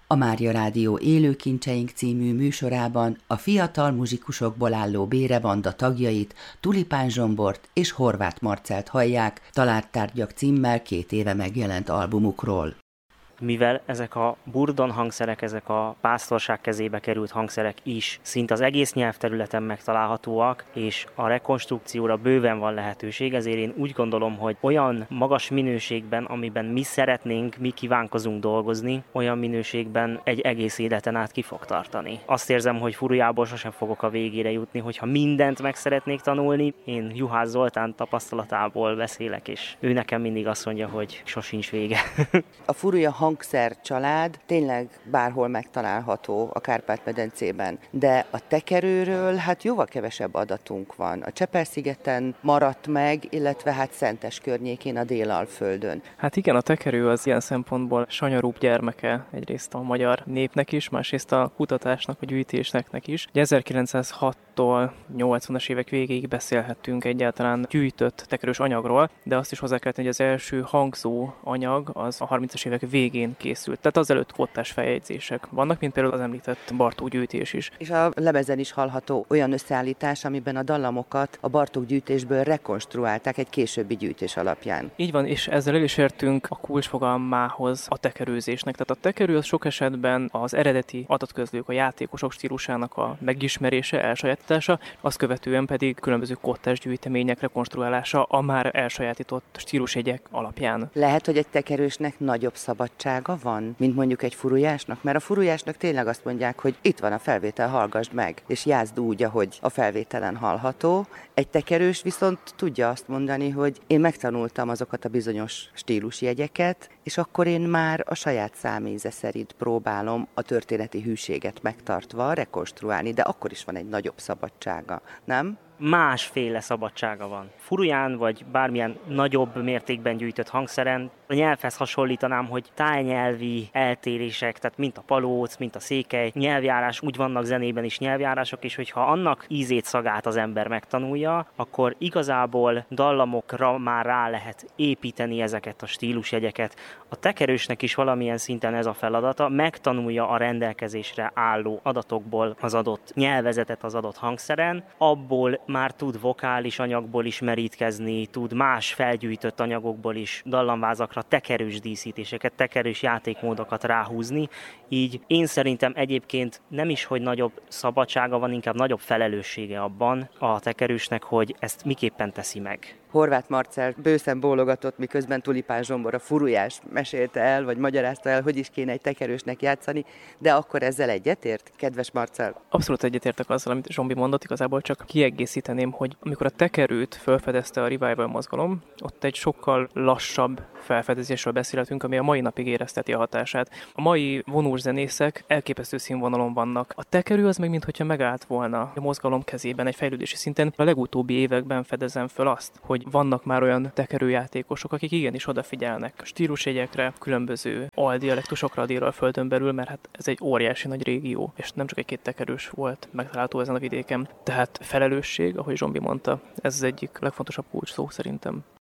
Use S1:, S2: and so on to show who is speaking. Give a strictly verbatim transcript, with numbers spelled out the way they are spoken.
S1: A Mária Rádió Élőkincseink című műsorában a fiatal muzsikusokból álló Bére banda tagjait, Tulipán Zsombort és Horváth Marcelt hallják Talált tárgyak címmel két éve megjelent albumukról.
S2: Mivel ezek a burdon hangszerek, ezek a pásztorság kezébe került hangszerek is szinte az egész nyelvterületen megtalálhatóak, és a rekonstrukcióra bőven van lehetőség, ezért én úgy gondolom, hogy olyan magas minőségben, amiben mi szeretnénk, mi kívánkozunk dolgozni, olyan minőségben egy egész életen át ki fog tartani. Azt érzem, hogy Furujából sosem fogok a végére jutni, hogyha mindent meg szeretnék tanulni. Én Juhász Zoltán tapasztalatából beszélek, és ő nekem mindig azt mondja, hogy sosincs vége.
S3: A Furuja hangszer család tényleg bárhol megtalálható a Kárpát-medencében, de a tekerőről hát jóval kevesebb adatunk van. A Csepel-szigeten maradt meg, illetve hát Szentes környékén, a Délalföldön.
S4: Hát igen, a tekerő az ilyen szempontból sanyarúbb gyermeke egyrészt a magyar népnek is, másrészt a kutatásnak, a gyűjtésnek is. ezerkilencszázhattól nyolcvanas évek végéig beszélhettünk egyáltalán gyűjtött tekerős anyagról, de azt is hozzá kell tenni, hogy az első hangzó anyag az a harmincas évek végén készült. Tehát azelőtt kottás feljegyzések vannak, mint például az említett Bartók gyűjtés is.
S3: És a lemezen is hallható olyan összeállítás, amiben a dallamokat a Bartók gyűjtésből rekonstruálták egy későbbi gyűjtés alapján.
S4: Így van, és ezzel el is értünk a kulcsfogalmához, a tekerőzésnek. Tehát a tekerő az sok esetben az eredeti adatközlők, a játékosok stílusának a megismerése, elsajátítása, azt követően pedig különböző kottás gyűjtemények rekonstruálása a már elsajátított stílusjegyek alapján.
S3: Lehet, hogy egy tekerősnek nagyobb szabadsága van, mint mondjuk egy furujásnak, mert a furujásnak tényleg azt mondják, hogy itt van a felvétel, hallgassd meg, és játszd úgy, ahogy a felvételen hallható. Egy tekerős viszont tudja azt mondani, hogy én megtanultam azokat a bizonyos stílusjegyeket, és akkor én már a saját száméze szerint próbálom a történeti hűséget megtartva rekonstruálni, de akkor is van egy nagyobb szabadsága, nem?
S2: Másféle szabadsága van. Furuján vagy bármilyen nagyobb mértékben gyűjtött hangszeren a nyelvhez hasonlítanám, hogy tájnyelvi eltérések, tehát mint a palóc, mint a székely nyelvjárás, úgy vannak zenében is nyelvjárások, és hogyha annak ízét, szagát az ember megtanulja, akkor igazából dallamokra már rá lehet építeni ezeket a stílusjegyeket. A tekerősnek is valamilyen szinten ez a feladata, megtanulja a rendelkezésre álló adatokból az adott nyelvezetet az adott hangszeren, abból már tud vokális anyagból is merítkezni, tud más felgyűjtött anyagokból is dallamvázakra tekerős díszítéseket, tekerős játékmódokat ráhúzni. Így én szerintem egyébként nem is, hogy nagyobb szabadsága van, inkább nagyobb felelőssége abban a tekerősnek, hogy ezt miképpen teszi meg.
S3: Horváth Marcell bőszen bólogatott, miközben Tulipán Zsombor a furujás mesélte el, vagy magyarázta el, hogy is kéne egy tekerősnek játszani, de akkor ezzel egyetért, kedves Marcell?
S4: Abszolút egyetértek azzal, amit Zsombi mondott, igazából csak kiegészíteném, hogy amikor a tekerőt felfedezte a revival mozgalom, ott egy sokkal lassabb felfedezésről beszélhetünk, ami a mai napig érezteti a hatását. A mai vonós zenészek elképesztő színvonalon vannak. A tekerő az meg minthogyha megállt volna a mozgalom kezében egy fejlődési szinten. A legutóbbi években fedezem föl azt, hogy vannak már olyan tekerőjátékosok, akik igenis odafigyelnek stílusjegyekre, különböző aldialektusokra a Délalföldön belül, mert hát ez egy óriási nagy régió, és nem csak egy-két tekerős volt megtalálható ezen a vidéken. Tehát felelősség, ahogy Zsombi mondta, ez az egyik legfontosabb kulcs szó szerintem.